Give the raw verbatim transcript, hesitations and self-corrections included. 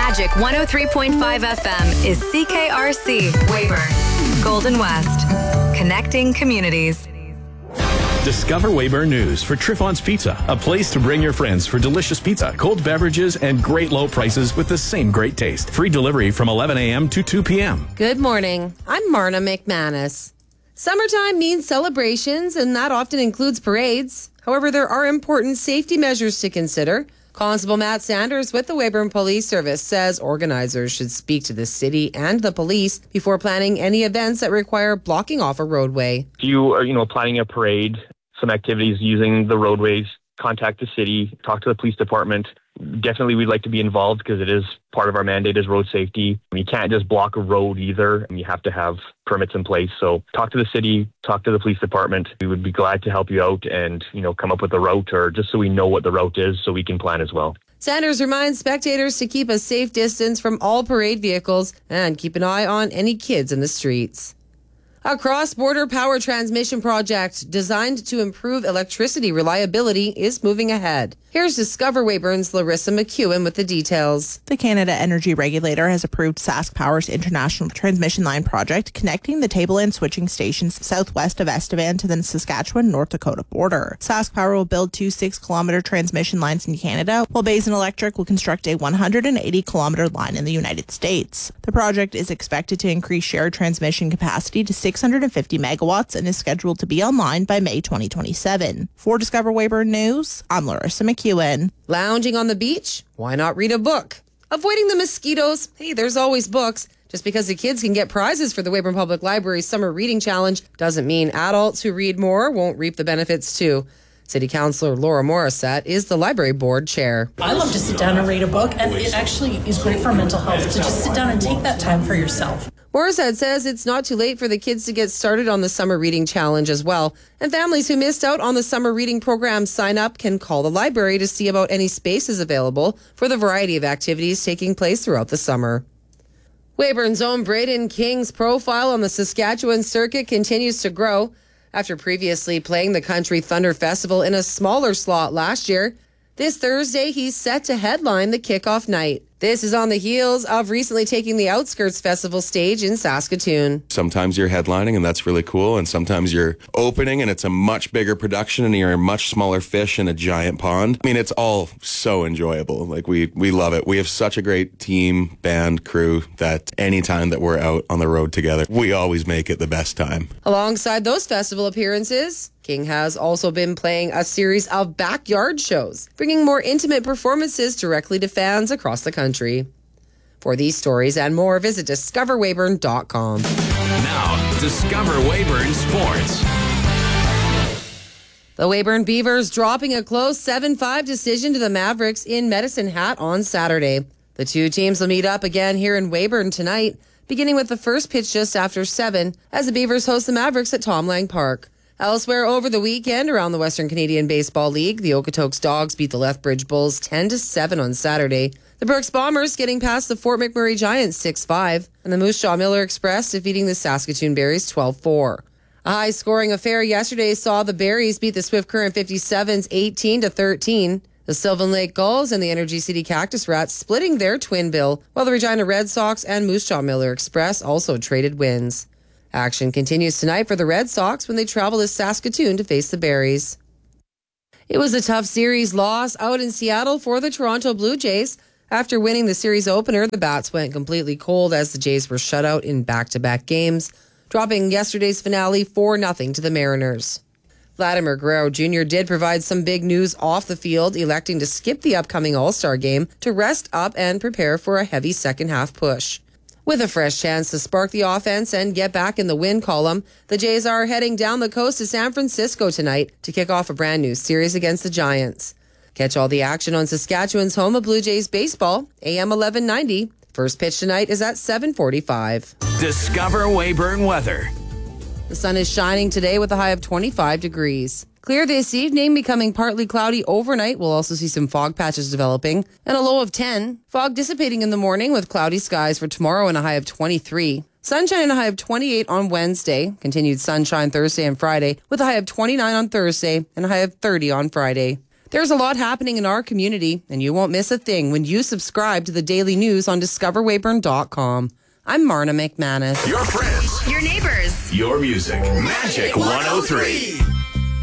Magic one oh three point five F M is C K R C, Weyburn, Golden West, connecting communities. Discover Weyburn News for Triffon's Pizza, a place to bring your friends for delicious pizza, cold beverages, and great low prices with the same great taste. Free delivery from eleven a.m. to two p.m. Good morning. I'm Marna McManus. Summertime means celebrations, and that often includes parades. However, there are important safety measures to consider. Constable Matt Sanders with the Weyburn Police Service says organizers should speak to the city and the police before planning any events that require blocking off a roadway. If you are, you know, planning a parade, some activities using the roadways, contact the city, talk to the police department. Definitely we'd like to be involved because it is part of our mandate is road safety. You can't just block a road either. You have to have permits in place. So talk to the city, talk to the police department. We would be glad to help you out and, you know, come up with a route or just so we know what the route is so we can plan as well. Sanders reminds spectators to keep a safe distance from all parade vehicles and keep an eye on any kids in the streets. A cross-border power transmission project designed to improve electricity reliability is moving ahead. Here's Discover Weyburn's Larissa McEwen with the details. The Canada Energy Regulator has approved Sask Power's International Transmission Line project connecting the Tableland switching stations southwest of Estevan to the Saskatchewan-North Dakota border. Sask Power will build two six-kilometer transmission lines in Canada, while Basin Electric will construct a one hundred eighty kilometer line in the United States. The project is expected to increase shared transmission capacity to six hundred fifty megawatts and is scheduled to be online by May twenty twenty-seven. For Discover Weyburn News, I'm Larissa McEwen. Lounging on the beach? Why not read a book? Avoiding the mosquitoes? Hey, there's always books. Just because the kids can get prizes for the Weyburn Public Library Summer Reading Challenge doesn't mean adults who read more won't reap the benefits too. City Councillor Laura Morissette is the library board chair. I love to sit down and read a book, and it actually is great for mental health to just sit down and take that time for yourself. Morissette says it's not too late for the kids to get started on the Summer Reading Challenge as well. And families who missed out on the Summer Reading program sign up can call the library to see about any spaces available for the variety of activities taking place throughout the summer. Weyburn's own Braden King's profile on the Saskatchewan circuit continues to grow. After previously playing the Country Thunder Festival in a smaller slot last year, this Thursday he's set to headline the kickoff night. This is on the heels of recently taking the Outskirts Festival stage in Saskatoon. Sometimes you're headlining and that's really cool, and sometimes you're opening and it's a much bigger production and you're a much smaller fish in a giant pond. I mean, it's all so enjoyable. Like, we, we love it. We have such a great team, band, crew that anytime that we're out on the road together, we always make it the best time. Alongside those festival appearances, King has also been playing a series of backyard shows, bringing more intimate performances directly to fans across the country. For these stories and more, visit discover weyburn dot com. Now, Discover Weyburn Sports. The Weyburn Beavers dropping a close seven five decision to the Mavericks in Medicine Hat on Saturday. The two teams will meet up again here in Weyburn tonight, beginning with the first pitch just after seven, as the Beavers host the Mavericks at Tom Lang Park. Elsewhere over the weekend around the Western Canadian Baseball League, the Okotoks Dogs beat the Lethbridge Bulls ten to seven on Saturday. The Brooks Bombers getting past the Fort McMurray Giants six five, and the Moose Jaw Miller Express defeating the Saskatoon Berries twelve four. A high-scoring affair yesterday saw the Berries beat the Swift Current fifty-sevens eighteen to thirteen. The Sylvan Lake Gulls and the Energy City Cactus Rats splitting their twin bill, while the Regina Red Sox and Moose Jaw Miller Express also traded wins. Action continues tonight for the Red Sox when they travel to Saskatoon to face the Berries. It was a tough series loss out in Seattle for the Toronto Blue Jays. After winning the series opener, the Bats went completely cold as the Jays were shut out in back-to-back games, dropping yesterday's finale four nothing to the Mariners. Vladimir Guerrero Junior did provide some big news off the field, electing to skip the upcoming All-Star game to rest up and prepare for a heavy second-half push. With a fresh chance to spark the offense and get back in the win column, the Jays are heading down the coast to San Francisco tonight to kick off a brand new series against the Giants. Catch all the action on Saskatchewan's home of Blue Jays baseball, A M eleven ninety. First pitch tonight is at seven forty-five. Discover Weyburn weather. The sun is shining today with a high of twenty-five degrees. Clear this evening, becoming partly cloudy overnight. We'll also see some fog patches developing and a low of ten. Fog dissipating in the morning with cloudy skies for tomorrow and a high of twenty-three. Sunshine and a high of twenty-eight on Wednesday. Continued sunshine Thursday and Friday with a high of twenty-nine on Thursday and a high of thirty on Friday. There's a lot happening in our community, and you won't miss a thing when you subscribe to the daily news on discover weyburn dot com. I'm Marna McManus. Your friends. Your neighbors. Your music. Magic one oh three.